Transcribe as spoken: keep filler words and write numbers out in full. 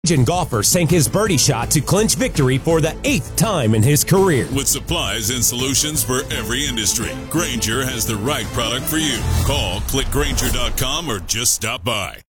Norwegian golfer sank his birdie shot to clinch victory for the eighth time in his career. With supplies and solutions for every industry, Grainger has the right product for you. Call, click Grainger dot com, or just stop by.